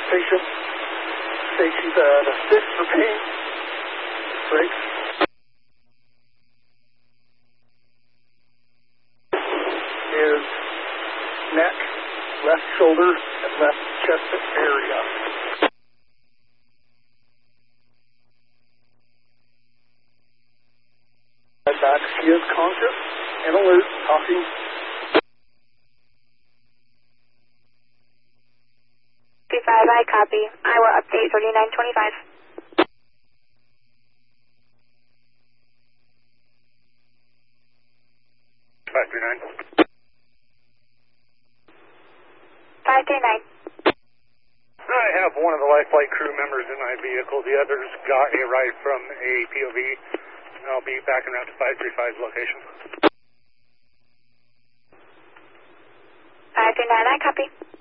Patient stations at assist for pain. Breaks. Is neck, left shoulder, and left chest area. Back, she is conscious and alert, talking. 35, I copy. I will update 3925. Five three nine. I have one of the life flight crew members in my vehicle. The others got a ride from a POV. I'll be back en route to 535's location. 539, I copy.